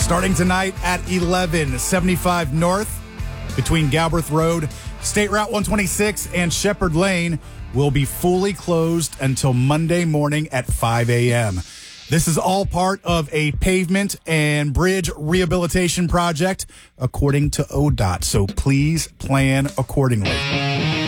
Starting tonight at 11, 75 North between Galbraith Road, State Route 126, and Shepherd Lane will be fully closed until Monday morning at 5 a.m. This is all part of a pavement and bridge rehabilitation project, according to ODOT. So please plan accordingly.